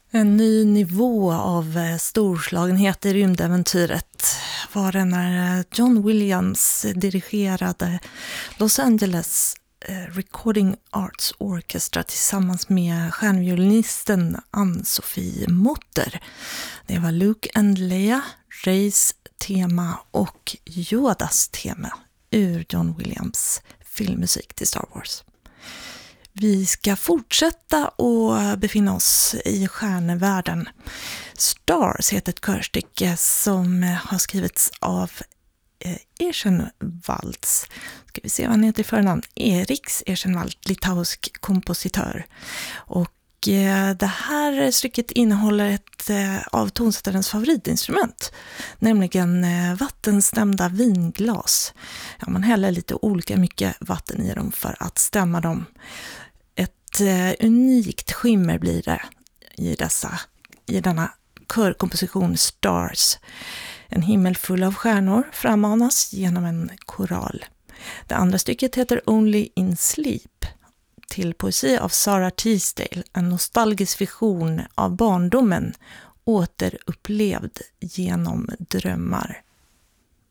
En ny nivå av storslagenhet i rymdäventyret var det när John Williams dirigerade Los Angeles Recording Arts Orchestra tillsammans med stjärnviolinisten Ann-Sofie Mutter. Det var Luke and Leia, Reys tema och Yodas tema ur John Williams filmmusik till Star Wars. Vi ska fortsätta och befinna oss i stjärnevärlden. Stars heter ett körstycke som har skrivits av Eschenwalds. Ska vi se vad han heter i förnamn? Eriks Eschenwald, litauisk kompositör. Och det här stycket innehåller ett av tonsättarens favoritinstrument, nämligen vattenstämda vinglas. Ja, man häller lite olika mycket vatten i dem för att stämma dem. Ett unikt skimmer blir det i denna körkomposition Stars. En himmel full av stjärnor frammanas genom en koral. Det andra stycket heter Only in Sleep, till poesi av Sarah Teasdale, en nostalgisk vision av barndomen återupplevd genom drömmar.